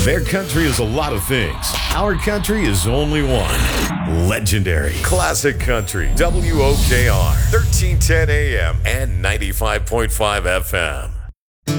Their country is a lot of things. Our country is only one. Legendary. Classic country. WOKR. 1310 AM and 95.5 FM.